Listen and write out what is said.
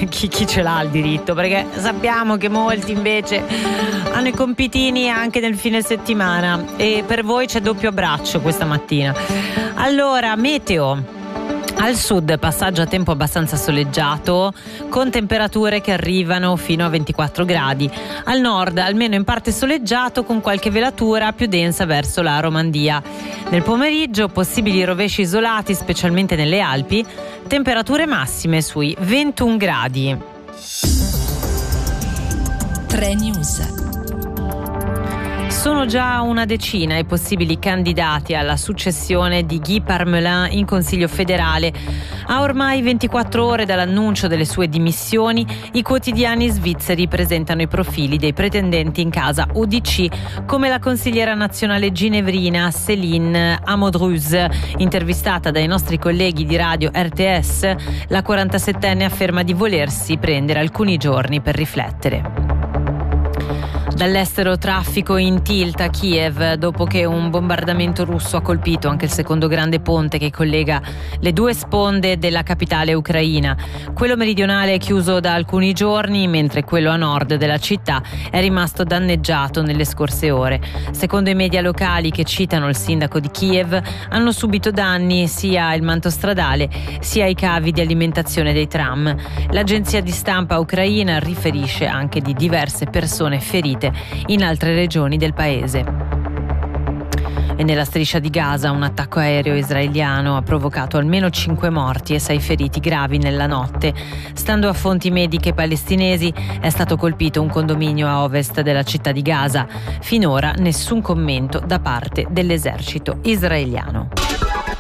chi ce l'ha il diritto, perché sappiamo che molti invece hanno i compitini anche nel fine settimana e per voi c'è doppio abbraccio questa mattina. Allora, meteo. Al sud passaggio a tempo abbastanza soleggiato, con temperature che arrivano fino a 24 gradi. Al nord almeno in parte soleggiato, con qualche velatura più densa verso la Romandia. Nel pomeriggio possibili rovesci isolati, specialmente nelle Alpi, temperature massime sui 21 gradi. 3 News. Sono già una decina i possibili candidati alla successione di Guy Parmelin in Consiglio federale. A ormai 24 ore dall'annuncio delle sue dimissioni, i quotidiani svizzeri presentano i profili dei pretendenti in casa UDC, come la consigliera nazionale ginevrina Céline Amodruz. Intervistata dai nostri colleghi di radio RTS, la 47enne afferma di volersi prendere alcuni giorni per riflettere. Dall'estero traffico in tilt a Kiev dopo che un bombardamento russo ha colpito anche il secondo grande ponte che collega le due sponde della capitale ucraina. Quello meridionale è chiuso da alcuni giorni, mentre quello a nord della città è rimasto danneggiato nelle scorse ore. Secondo i media locali, che citano il sindaco di Kiev, hanno subito danni sia il manto stradale sia i cavi di alimentazione dei tram. L'agenzia di stampa ucraina riferisce anche di diverse persone ferite in altre regioni del paese. E nella striscia di Gaza un attacco aereo israeliano ha provocato almeno 5 morti e 6 feriti gravi nella notte. Stando a fonti mediche palestinesi, è stato colpito un condominio a ovest della città di Gaza. Finora nessun commento da parte dell'esercito israeliano.